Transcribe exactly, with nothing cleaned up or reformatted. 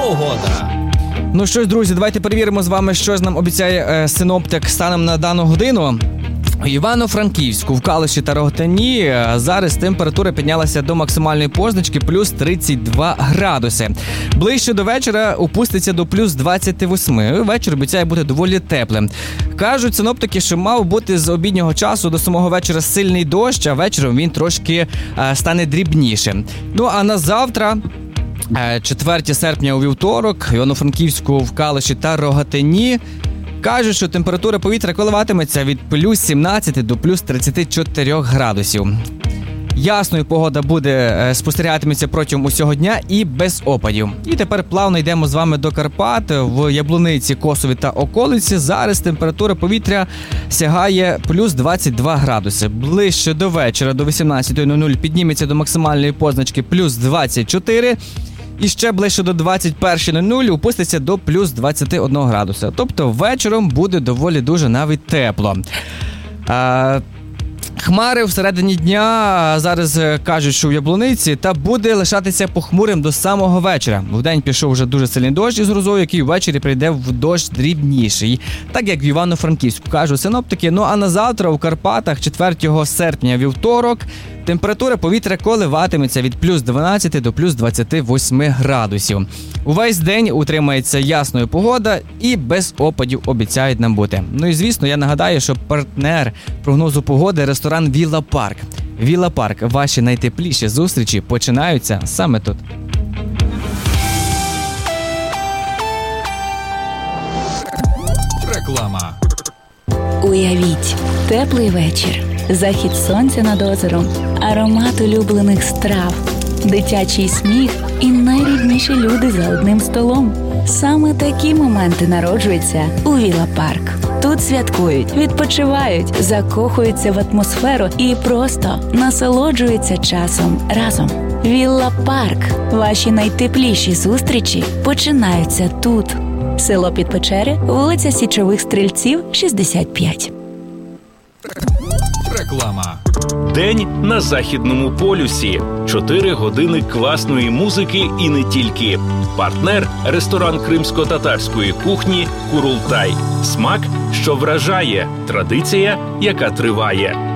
Погода. Ну що ж, друзі, давайте перевіримо з вами, що ж нам обіцяє е, синоптик станом на дану годину. У Івано-Франківську, в Калуші та Рогатині зараз температура піднялася до максимальної позначки плюс тридцять два градуси. Ближче до вечора опуститься до плюс двадцять вісім. Вечір обіцяє бути доволі теплим. Кажуть синоптики, що мав бути з обіднього часу до самого вечора сильний дощ, а вечором він трошки е, стане дрібнішим. Ну а на завтра, четвертого серпня у вівторок, в Івано-Франківську, в Калуші та Рогатині кажуть, що температура повітря коливатиметься від плюс сімнадцять до плюс тридцять чотири градусів. Ясною погода буде спостерігатиметься протягом усього дня і без опадів. І тепер плавно йдемо з вами до Карпат. В Яблуниці, Косові та околиці зараз температура повітря сягає плюс двадцять два градуси. Ближче до вечора, до вісімнадцятої нуль підніметься до максимальної позначки плюс двадцять чотири. І ще ближче до двадцять першої нуль опуститься до плюс двадцять один градуса. Тобто вечором буде доволі дуже навіть тепло. А, хмари всередині дня зараз кажуть, що в Яблуниці, та буде лишатися похмурим до самого вечора. Вдень пішов вже дуже сильний дощ із грозою, який ввечері прийде в дощ дрібніший. Так як в Івано-Франківську, кажуть синоптики. Ну а на завтра у Карпатах четвертого серпня вівторок температура повітря коливатиметься від плюс дванадцять до плюс двадцять вісім градусів. Увесь день утримається ясною погода і без опадів обіцяють нам бути. Ну і звісно, я нагадаю, що партнер прогнозу погоди – ресторан Вілла Парк. Вілла Парк – ваші найтепліші зустрічі починаються саме тут. Реклама. Уявіть, теплий вечір, захід сонця над озером, аромат улюблених страв, дитячий сміх і найрідніші люди за одним столом. Саме такі моменти народжуються у Вілла Парк. Тут святкують, відпочивають, закохуються в атмосферу і просто насолоджуються часом разом. Вілла Парк. Ваші найтепліші зустрічі починаються тут. Село Підпечери, вулиця Січових Стрільців, шістдесят п'ять. Реклама. День на Західному полюсі. Чотири години класної музики і не тільки. Партнер – ресторан кримсько-татарської кухні «Курултай». Смак, що вражає. Традиція, яка триває.